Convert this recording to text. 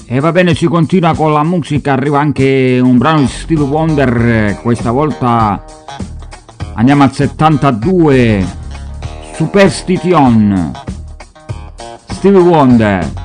E va bene, si continua con la musica, arriva anche un brano di Stevie Wonder, questa volta andiamo al 72, Superstition, Stevie Wonder.